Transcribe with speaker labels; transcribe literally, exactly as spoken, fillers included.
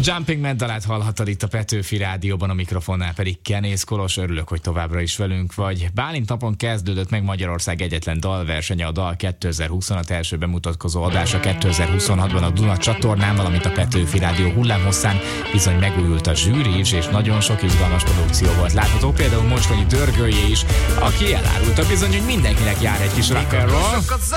Speaker 1: Jumping Man dalát hallhattad itt a Petőfi Rádióban, a mikrofonnál pedig Kenész Kolos. Örülök, hogy továbbra is velünk vagy. Bálint napon kezdődött meg Magyarország egyetlen dalversenye, a Dal kétezer-huszonhat első bemutatkozó adása kétezer-huszonhatban a Duna csatornán, valamint a Petőfi Rádió hullámhosszán. Bizony megújult a zsűri is, és nagyon sok izgalmas produkció volt látható, például Mocskonyi Dörgőjé is, aki elárulta bizony, hogy mindenkinek jár egy kis rock and roll.